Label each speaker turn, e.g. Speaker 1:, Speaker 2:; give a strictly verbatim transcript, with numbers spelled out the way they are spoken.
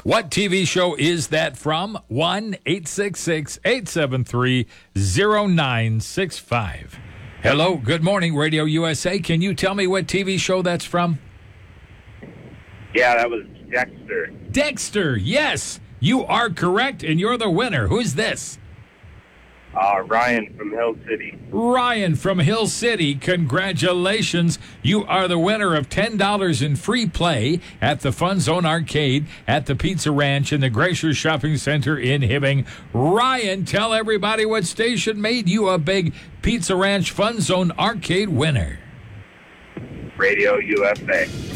Speaker 1: What T V show is that from? one eight six six, eight seven three, zero nine six five. Hello, good morning, Radio U S A. Can you tell me what T V show that's from?
Speaker 2: Yeah, that was Dexter.
Speaker 1: Dexter, yes. You are correct, and you're the winner. Who's this?
Speaker 2: Uh, Ryan from Hill City.
Speaker 1: Ryan from Hill City, congratulations. You are the winner of ten dollars in free play at the Fun Zone Arcade at the Pizza Ranch in the Glacier Shopping Center in Hibbing. Ryan, tell everybody what station made you a big Pizza Ranch Fun Zone Arcade winner.
Speaker 2: Radio U S A.